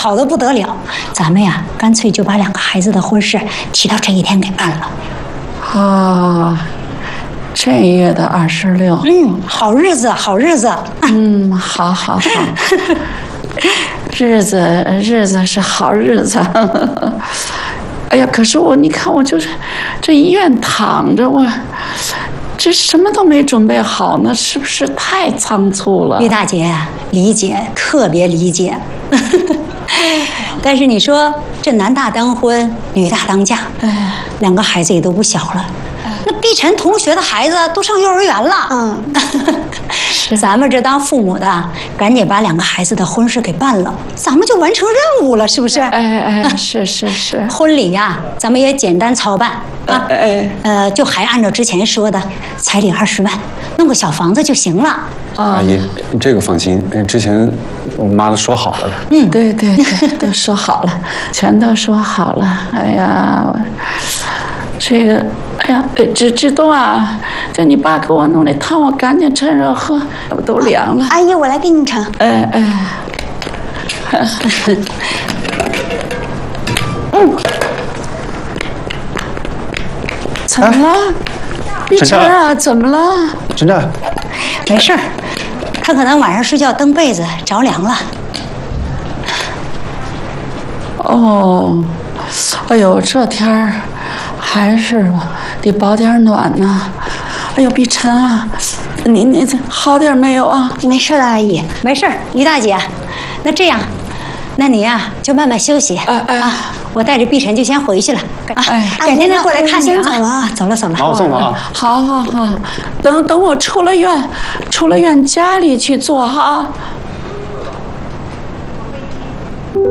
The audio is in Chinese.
好的不得了。咱们呀，干脆就把2个孩子的婚事提到这一天给办了。 啊，这月的26。 好日子，好日子。 好。日子是好日子。哎呀，可是你看我就是这医院躺着，我这什么都没准备好呢，是不是太仓促了？ 于大姐理解，特别理解。但是你说这男大当婚，女大当嫁，2个孩子也都不小了。那碧晨同学的孩子都上幼儿园了。咱们这当父母的，赶紧把2个孩子的婚事给办了，咱们就完成任务了，是不是？ 是。 婚礼呀，咱们也简单操办啊。就还按照之前说的，彩礼20万，弄个小房子就行了。 阿姨，这个放心，之前我妈都说好了的。 对，都说好了，全都说好了。哎呀，这个，哎呀，志东啊，这你爸给我弄的汤，我赶紧趁热喝，要不都凉了。 阿姨，我来给你盛。 怎么了？碧晨啊，怎么了？ 真的？ 没事儿，他可能晚上睡觉蹬被子着凉了。 哦，哎呦，这天儿还是得保点暖呢。哎呦，碧晨啊，你好点没有啊？ 没事的，阿姨， 没事儿。于大姐，那这样，那你呀就慢慢休息我带着碧晨就先回去了改天再过来看你啊。走了。 好，我送了啊。 好，等我出了院家里去做哈。